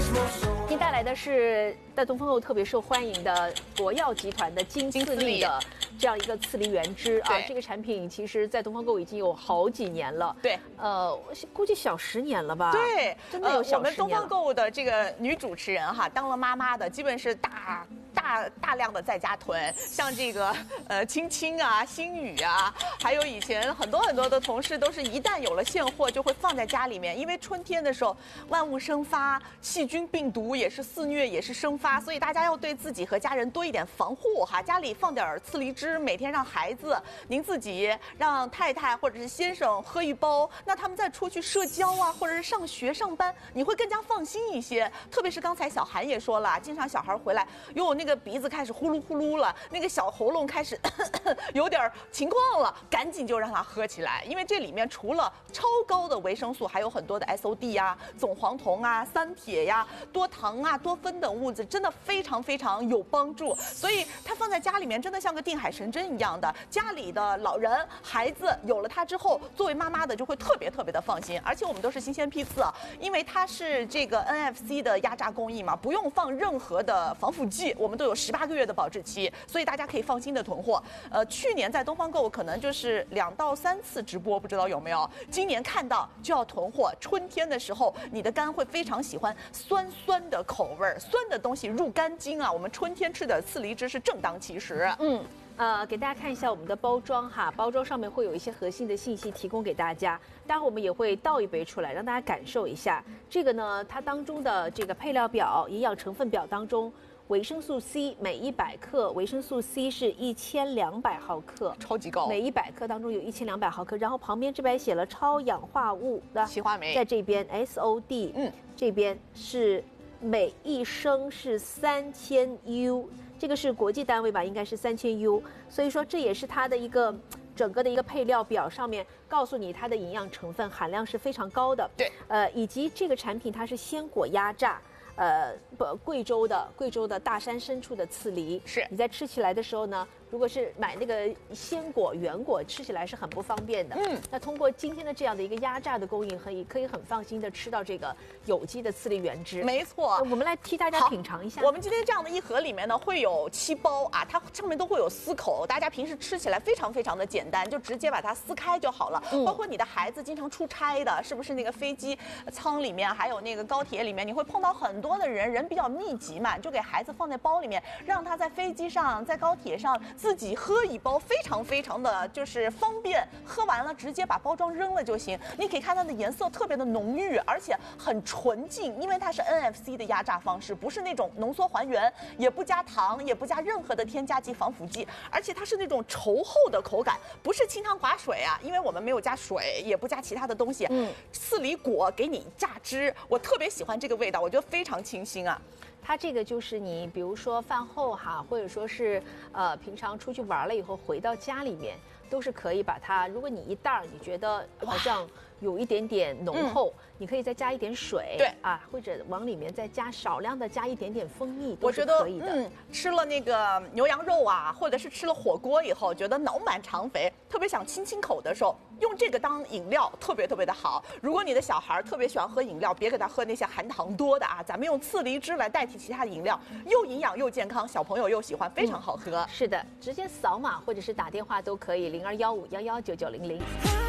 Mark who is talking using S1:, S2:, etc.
S1: 今天带来的是在东风购特别受欢迎的国药集团的金次力的这样一个次梨原汁啊，这个产品其实在东风购已经有好几年了，
S2: 对，
S1: 估计小10年了吧？
S2: 对，
S1: 真的有小10年了。
S2: 我们东风购的这个女主持人哈，当了妈妈的，基本是大量的在家囤，像这个青青啊、星宇啊，还有以前很多的同事都是一旦有了现货就会放在家里面，因为春天的时候万物生发，细菌病毒也是肆虐，也是生发，所以大家要对自己和家人多一点防护哈。家里放点次梨汁，每天让孩子、您自己、让太太或者是先生喝一包，那他们再出去社交啊，或者是上学上班，你会更加放心一些。特别是刚才小韩也说了，经常小孩回来哟，那个鼻子开始呼噜呼噜了，那个小喉咙开始有点情况了，赶紧就让他喝起来，因为这里面除了超高的维生素，还有很多的 SOD 呀、总黄酮啊、三铁呀、多糖啊、多酚等物质，真的非常非常有帮助。所以它放在家里面，真的像个定海神针一样的。家里的老人、孩子有了它之后，作为妈妈的就会特别的放心。而且我们都是新鲜批次啊，因为它是这个 NFC 的压榨工艺嘛，不用放任何的防腐剂，我们都有18个月的保质期，所以大家可以放心的囤货。去年在东方购可能就是2到3次直播，不知道有没有？今年看到就要囤货。春天的时候，你的肝会非常喜欢酸的口味，酸的东西入肝经啊。我们春天吃的次梨汁是正当其时。
S1: 给大家看一下我们的包装哈，包装上面会有一些核心的信息提供给大家。待会我们也会倒一杯出来，让大家感受一下。这个呢，它当中的这个配料表、营养成分表当中，维生素 C 每100克，维生素 C 是1200毫克，
S2: 超级高。
S1: 每100克当中有1200毫克，然后旁边这边写了超氧化物的
S2: 烯化酶，
S1: 在这边 SOD，这边是每1升是3000 U。这个是国际单位吧，应该是3000 U， 所以说这也是它的一个整个的一个配料表上面告诉你它的营养成分含量是非常高的。
S2: 对，
S1: 以及这个产品它是鲜果压榨，贵州的大山深处的次梨，
S2: 是
S1: 你在吃起来的时候呢，如果是买那个鲜果原果，吃起来是很不方便的。那通过今天的这样的一个压榨的供应，可以很放心的吃到这个有机的次梨原汁。
S2: 没错，
S1: 我们来替大家品尝一下。
S2: 我们今天这样的一盒里面呢，会有7包啊，它上面都会有撕口，大家平时吃起来非常非常的简单，就直接把它撕开就好了。包括你的孩子经常出差的，是不是那个飞机舱里面，还有那个高铁里面，你会碰到很多的人比较密集嘛，就给孩子放在包里面，让他在飞机上、在高铁上自己喝一包，非常非常的就是方便。喝完了直接把包装扔了就行。你可以看它的颜色特别的浓郁，而且很纯净，因为它是 NFC 的压榨方式，不是那种浓缩还原，也不加糖，也不加任何的添加剂、防腐剂，而且它是那种稠厚的口感，不是清汤寡水啊，因为我们没有加水，也不加其他的东西。次梨果给你榨汁，我特别喜欢这个味道，我觉得非常清新啊。
S1: 它这个就是你比如说饭后哈，或者说是平常出去玩了以后回到家里面，都是可以把它，如果你一袋你觉得好像有一点点浓厚，你可以再加一点水，
S2: 对
S1: 啊，或者往里面再加少量的加一点点蜂蜜，
S2: 我觉得
S1: 可以的。
S2: 吃了那个牛羊肉啊，或者是吃了火锅以后，觉得脑满肠肥，特别想清口的时候，用这个当饮料，特别的好。如果你的小孩特别喜欢喝饮料，别给他喝那些含糖多的啊，咱们用次梨汁来代替其他的饮料，又营养又健康，小朋友又喜欢，非常好喝。
S1: 是的，直接扫码或者是打电话都可以，0215119900。